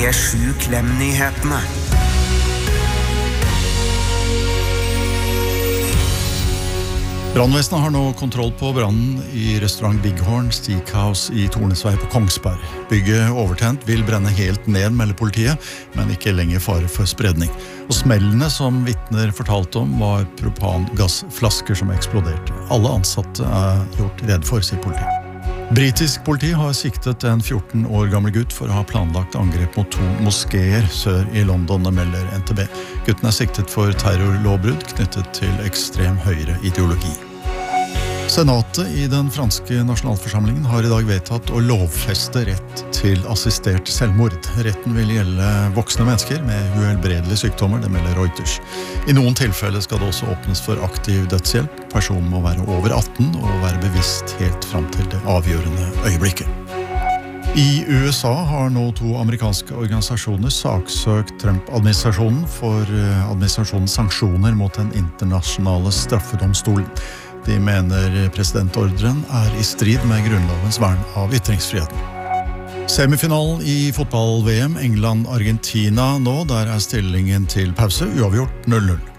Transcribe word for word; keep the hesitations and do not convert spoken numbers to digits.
P sju Klem-nyhetene. Brannvesenet har nå kontroll på brannen i restaurant Bighorn Steakhouse i Tornesvei på Kongsberg. Bygget overtent vil brenne helt ned, melder politiet, men ikke lenger fare for spredning. Og smellene som vitner fortalte om var propangassflasker som eksploderte. Alle ansatte er gjort redd for, sier politiet. Britisk politi har siktet en fjorten år gammel gutt for å ha planlagt angrep mot to moskéer sør i London, melder N T B. Gutten er siktet for terrorlovbrudd knyttet til ekstrem høyre ideologi. Senatet i den franske nasjonalforsamlingen har i dag vedtatt å lovfeste rett til assistert selvmord. Retten vil gjelde voksne mennesker med uhelbredelige sykdommer, det melder Reuters. I noen tilfeller skal det også åpnes for aktiv dødshjelp. Personen må være over atten og være bevisst helt fram til det avgjørende øyeblikket. I U S A har nå to amerikanske organisasjoner saksøkt Trump-administrasjonen for administrasjonens sanksjoner mot den internasjonale straffedomstolen. De mener presidentordren er i strid med grunnlovens vern av ytringsfriheten. Semifinalen i fotball-V M England-Argentina nå, der er stillingen til pause uavgjort null null.